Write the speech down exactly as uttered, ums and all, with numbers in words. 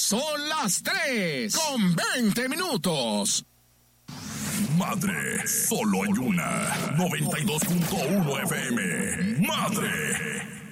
Son las tres con veinte minutos. Madre, solo hay una. noventa y dos punto uno F M. Madre.